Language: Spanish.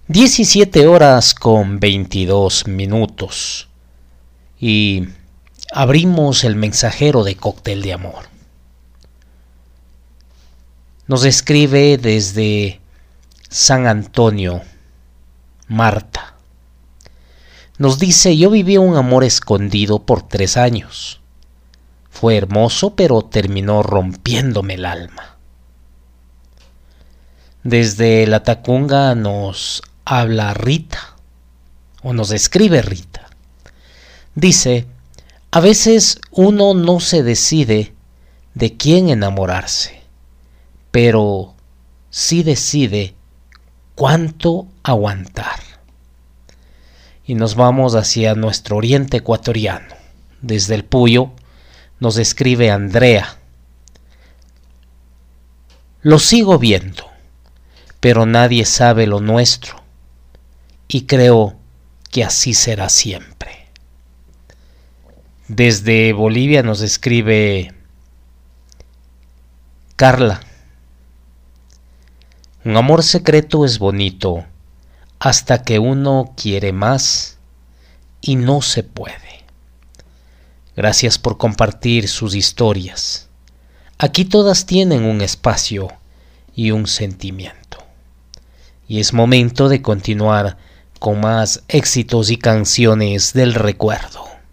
17:22 y abrimos el mensajero de Cóctel de Amor. Nos escribe desde San Antonio, Marta. Nos dice: yo viví un amor escondido por 3 años. Fue hermoso, pero terminó rompiéndome el alma. Desde La Tacunga nos habla Rita, o nos escribe Rita. Dice: a veces uno no se decide de quién enamorarse, pero sí decide cuánto aguantar. Y nos vamos hacia nuestro oriente ecuatoriano. Desde el Puyo nos escribe Andrea: lo sigo viendo, pero nadie sabe lo nuestro, y creo que así será siempre. Desde Bolivia nos escribe Carla: un amor secreto es bonito hasta que uno quiere más y no se puede. Gracias por compartir sus historias. Aquí todas tienen un espacio y un sentimiento. Y es momento de continuar con más éxitos y canciones del recuerdo.